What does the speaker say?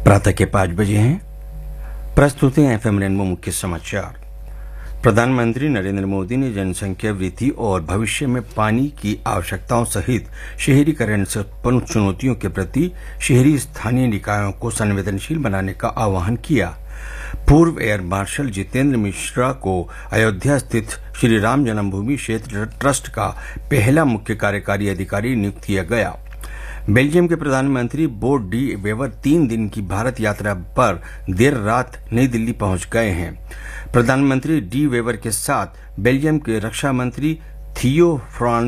प्रातः के 5 बजे हैं। प्रस्तुत हैं एफएम रेनबो मुख्य समाचार। प्रधानमंत्री नरेंद्र मोदी ने जनसंख्या वृद्धि और भविष्य में पानी की आवश्यकताओं सहित शहरीकरण से उत्पन्न चुनौतियों के प्रति शहरी स्थानीय निकायों को संवेदनशील बनाने का आह्वान किया। पूर्व एयर मार्शल जितेंद्र मिश्रा को अयोध्या स्थित श्री राम जन्मभूमि क्षेत्र ट्रस्ट का पहला मुख्य कार्यकारी अधिकारी नियुक्त किया गया। बेल्जियम के प्रधानमंत्री बोट डी वेवर 3 दिन की भारत यात्रा पर देर रात नई दिल्ली पहुंच गए हैं। प्रधानमंत्री डी वेवर के साथ बेल्जियम के रक्षा मंत्री थियो